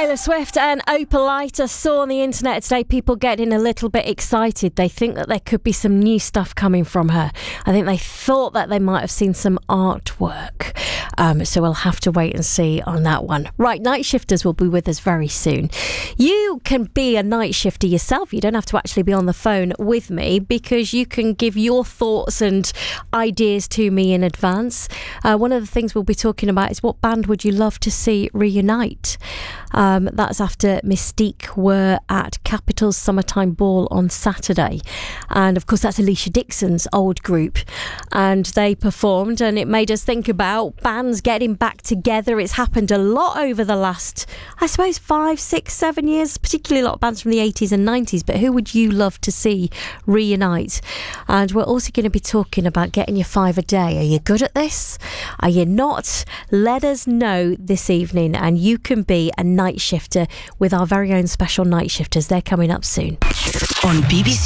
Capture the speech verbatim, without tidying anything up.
Taylor Swift and Opalite. I saw on the internet today people getting a little bit excited. They think that there could be some new stuff coming from her. I think they thought that they might have seen some artwork. Um, so we'll have to wait and see on that one. Right, Night Shifters will be with us very soon. You can be a night shifter yourself. You don't have to actually be on the phone with me because you can give your thoughts and ideas to me in advance. Uh, one of the things we'll be talking about is what band would you love to see reunite? Um, that's after Mystique were at Capital's Summertime Ball on Saturday. And of course, that's Alicia Dixon's old group. And they performed, and it made us think about bands getting back together. It's happened a lot over the last, I suppose, five, six, seven years, particularly a lot of bands from the eighties and nineties. But who would you love to see reunite? And we're also going to be talking about getting your five a day. Are you good at this? Are you not? Let us know this evening, and you can be a night shifter with our very own special night shifters. They're coming up soon. On B B C